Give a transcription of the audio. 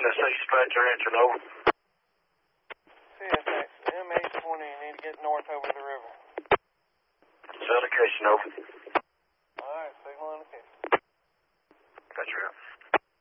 Tennessee dispatcher answering over. CSX, M820, you need to get north over the river. Syndication over.